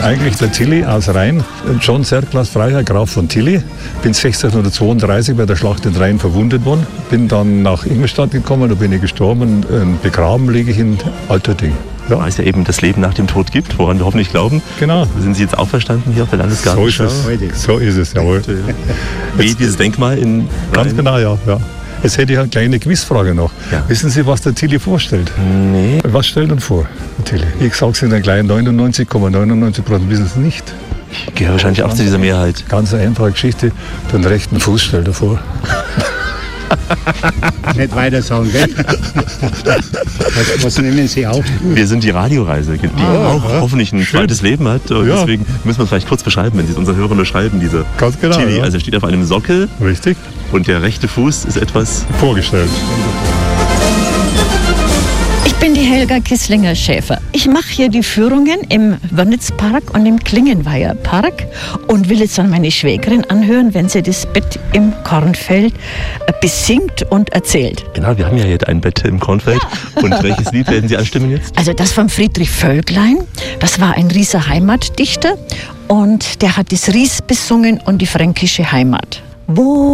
eigentlich der Tilly aus Rhein, John Serklas Freiherr Graf von Tilly. Bin 1632 bei der Schlacht in Rhein verwundet worden. Bin dann nach Ingolstadt gekommen, da bin ich gestorben. Begraben liege ich in Altötting. Ja. Weil es ja eben das Leben nach dem Tod gibt, woran wir hoffentlich glauben. Genau. Sind Sie jetzt auferstanden hier auf der Landesgartenschau? So ist es, jawohl. Wie dieses Denkmal in Ganz Rhein? genau, ja. Jetzt hätte ich eine kleine Quizfrage noch. Ja. Wissen Sie, was der Tilly vorstellt? Nee. Was stellt er vor, der Tilly? Ich sage es Ihnen gleich, 99,99% wissen Sie es nicht. Ich gehöre wahrscheinlich auch zu dieser Mehrheit. Ganz eine einfache Geschichte, den rechten Fuß stellt er vor. Nicht weiter sagen, gell? Was nehmen Sie auf? Wir sind die Radioreise, die auch hoffentlich ein zweites Leben hat. Und deswegen müssen wir es vielleicht kurz beschreiben, wenn Sie es unseren Hörern beschreiben, diese Ganz genau, Tilly. ja. Also er steht auf einem Sockel. Richtig. Und der rechte Fuß ist etwas Vorgestellt. Ich bin die Helga Kisslinger-Schäfer. Ich mache hier die Führungen im Wörnitzpark und im Klingenweiher-Park und will jetzt an meine Schwägerin anhören, wenn sie das Bett im Kornfeld besingt und erzählt. Genau, wir haben ja jetzt ein Bett im Kornfeld. Ja. Und welches Lied werden Sie anstimmen jetzt? Also das von Friedrich Völklein. Das war ein Rieser Heimatdichter und der hat das Ries besungen und die fränkische Heimat. Wo